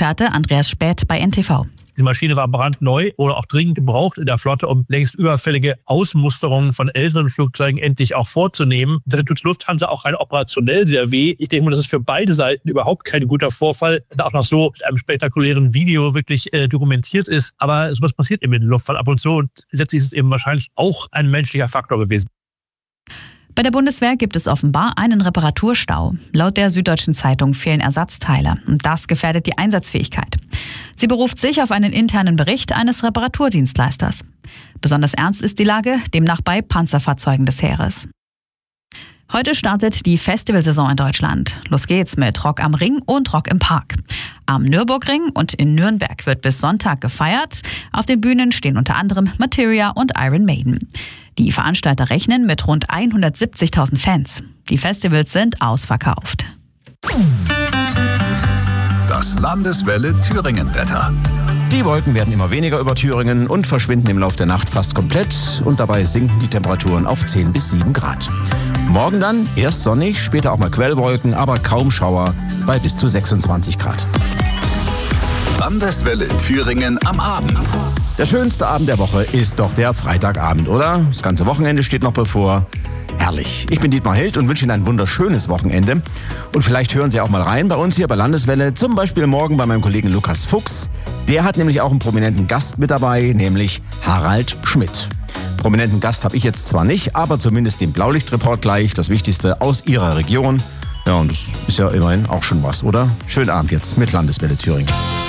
Verkehrsexperte Andreas Späth bei NTV. Die Maschine war brandneu oder auch dringend gebraucht in der Flotte, um längst überfällige Ausmusterungen von älteren Flugzeugen endlich auch vorzunehmen. Das tut Lufthansa auch rein operationell sehr weh. Ich denke mal, das ist für beide Seiten überhaupt kein guter Vorfall, der auch noch so mit einem spektakulären Video wirklich dokumentiert ist. Aber sowas passiert eben in der Luftfahrt ab und zu und letztlich ist es eben wahrscheinlich auch ein menschlicher Faktor gewesen. Bei der Bundeswehr gibt es offenbar einen Reparaturstau. Laut der Süddeutschen Zeitung fehlen Ersatzteile und das gefährdet die Einsatzfähigkeit. Sie beruft sich auf einen internen Bericht eines Reparaturdienstleisters. Besonders ernst ist die Lage demnach bei Panzerfahrzeugen des Heeres. Heute startet die Festivalsaison in Deutschland. Los geht's mit Rock am Ring und Rock im Park. Am Nürburgring und in Nürnberg wird bis Sonntag gefeiert. Auf den Bühnen stehen unter anderem Materia und Iron Maiden. Die Veranstalter rechnen mit rund 170.000 Fans. Die Festivals sind ausverkauft. Das Landeswelle Thüringen-Wetter. Die Wolken werden immer weniger über Thüringen und verschwinden im Laufe der Nacht fast komplett. Und dabei sinken die Temperaturen auf 10 bis 7 Grad. Morgen dann erst sonnig, später auch mal Quellwolken, aber kaum Schauer bei bis zu 26 Grad. Landeswelle Thüringen am Abend. Der schönste Abend der Woche ist doch der Freitagabend, oder? Das ganze Wochenende steht noch bevor. Herrlich. Ich bin Dietmar Hild und wünsche Ihnen ein wunderschönes Wochenende. Und vielleicht hören Sie auch mal rein bei uns hier bei Landeswelle, zum Beispiel morgen bei meinem Kollegen Lukas Fuchs. Der hat nämlich auch einen prominenten Gast mit dabei, nämlich Harald Schmidt. Prominenten Gast habe ich jetzt zwar nicht, aber zumindest den Blaulichtreport gleich, das Wichtigste aus Ihrer Region. Ja, und das ist ja immerhin auch schon was, oder? Schönen Abend jetzt mit Landeswelle Thüringen.